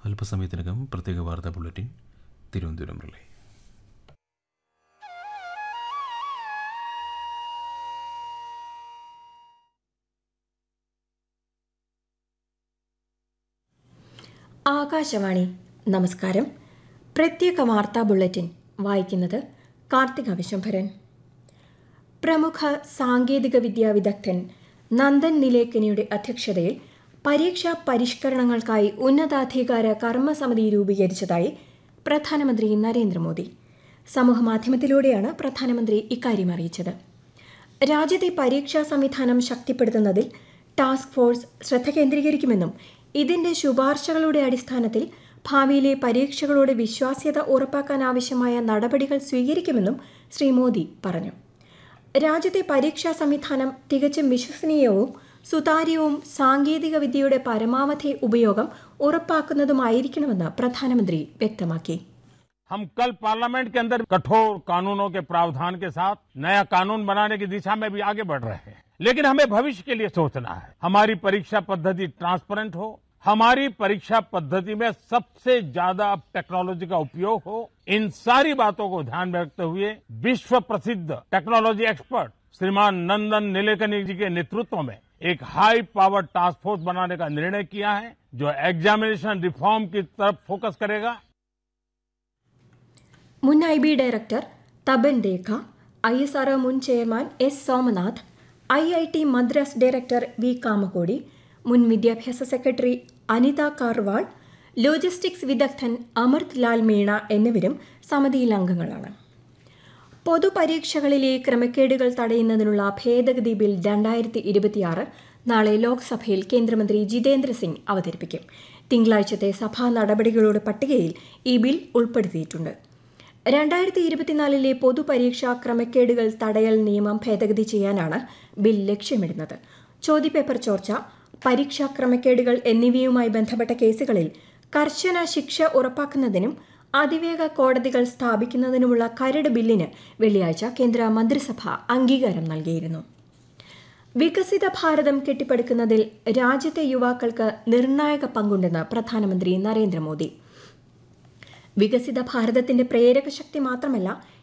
അല്പസമയത്തിനകം പ്രത്യേക വാർത്താ ബുള്ളറ്റിൻ തിരുവനന്തപുരം റിലേ. ആകാശവാണി. നമസ്കാരം. പ്രത്യേക വാർത്താ ബുള്ളറ്റിൻ വായിക്കുന്നത് കാർത്തിക വിശംഭരൻ. പ്രമുഖ സാങ്കേതിക വിദ്യാ വിദഗ്ധൻ നന്ദൻ നിലേക്കനിയുടെ അധ്യക്ഷതയിൽ പരീക്ഷാ പരിഷ്കരണങ്ങൾക്കായി ഉന്നതാധികാര കർമ്മസമിതി രൂപീകരിച്ചതായി പ്രധാനമന്ത്രി നരേന്ദ്രമോദി. സമൂഹമാധ്യമത്തിലൂടെയാണ് പ്രധാനമന്ത്രി ഇക്കാര്യം അറിയിച്ചത്. രാജ്യത്തെ പരീക്ഷാ സംവിധാനം ശക്തിപ്പെടുത്തുന്നതിൽ ടാസ്ക് ഫോഴ്സ് ശ്രദ്ധ കേന്ദ്രീകരിക്കുമെന്നും ഇതിന്റെ ശുപാർശകളുടെ അടിസ്ഥാനത്തിൽ ഭാവിയിലെ പരീക്ഷകളുടെ വിശ്വാസ്യത ഉറപ്പാക്കാനാവശ്യമായ നടപടികൾ സ്വീകരിക്കുമെന്നും ശ്രീ മോദി പറഞ്ഞു. രാജ്യത്തെ പരീക്ഷാ സംവിധാനം തികച്ചും വിശ്വസനീയവും സുതാര്യവും സാങ്കേതിക വിദ്യയുടെ പരമാവധി ഉപയോഗം ഉറപ്പാക്കുന്നതുമായിരിക്കണമെന്ന് പ്രധാനമന്ത്രി വ്യക്തമാക്കി. हम कल पार्लियामेंट के अंदर कठोर कानूनों के प्रावधान के साथ नया कानून बनाने की दिशा में भी आगे बढ़ रहे हैं, लेकिन हमें भविष्य के लिए सोचना है. हमारी परीक्षा पद्धति ट्रांसपेरेंट हो, हमारी परीक्षा पद्धति में सबसे ज्यादा टेक्नोलॉजी का उपयोग हो. इन सारी बातों को ध्यान में रखते हुए विश्व प्रसिद्ध टेक्नोलॉजी एक्सपर्ट श्रीमान नंदन निलेकनी जी के नेतृत्व में एक हाई पावर टास्क फोर्स बनाने का निर्णय किया है, जो एग्जामिनेशन रिफॉर्म की तरफ फोकस करेगा. മുൻ IB ഡയറക്ടർ തപൻ ദേഖ, ISRO മുൻ chairman S Somnath, IIT Madras director V Kamakoti, മുൻ വിദ്യാഭ്യാസ സെക്രട്ടറി അനിത കാർവാൾ, ലോജിസ്റ്റിക്സ് വിദഗ്ധൻ അമൃത് ലാൽ മീണ എന്നിവരും സമിതിയിൽ അംഗങ്ങളാണ്. പൊതുപരീക്ഷകളിലെ ക്രമക്കേടുകൾ തടയുന്നതിനുള്ള ഭേദഗതി ബിൽ 2026 നാളെ ലോക്സഭയിൽ കേന്ദ്രമന്ത്രി ജിതേന്ദ്ര സിംഗ് അവതരിപ്പിക്കും. തിങ്കളാഴ്ചത്തെ സഭാ നടപടികളുടെ പട്ടികയിൽ ഈ ബിൽ ഉൾപ്പെടുത്തിയിട്ടുണ്ട്. 2024 പൊതുപരീക്ഷാ ക്രമക്കേടുകൾ തടയൽ നിയമം ഭേദഗതി ചെയ്യാനാണ് ബിൽ ലക്ഷ്യമിടുന്നത്. ചോദ്യപേപ്പർ ചോർച്ച, പരീക്ഷാ ക്രമക്കേടുകൾ എന്നിവയുമായി ബന്ധപ്പെട്ട കേസുകളിൽ കർശന ശിക്ഷ ഉറപ്പാക്കുന്നതിനും അതിവേഗ കോടതികൾ സ്ഥാപിക്കുന്നതിനുമുള്ള കരട് ബില്ലിന് വെള്ളിയാഴ്ച കേന്ദ്ര മന്ത്രിസഭ അംഗീകാരം നൽകിയിരുന്നു. വികസിത ഭാരതം കെട്ടിപ്പടുക്കുന്നതിൽ രാജ്യത്തെ യുവാക്കൾക്ക് നിർണായക പങ്കുണ്ടെന്ന് പ്രധാനമന്ത്രി നരേന്ദ്രമോദി. വികസിത ഭാരതത്തിന്റെ പ്രേരക ശക്തി മാത്രമല്ല,